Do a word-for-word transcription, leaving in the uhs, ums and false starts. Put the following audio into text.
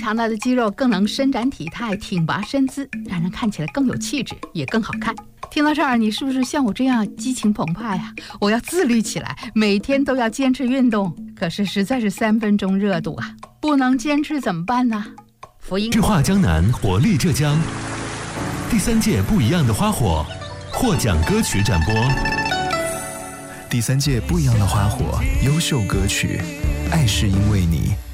强大的肌肉更能伸展体态，挺拔身姿，让人看起来更有气质，也更好看。听到这儿，你是不是像我这样激情澎湃啊？我要自律起来，每天都要坚持运动。可是实在是三分钟热度啊，不能坚持怎么办呢？福音智化江南，活力浙江，第三届不一样的花火获奖歌曲展播。 第三届不一样的花火优秀歌曲《爱是因为你》。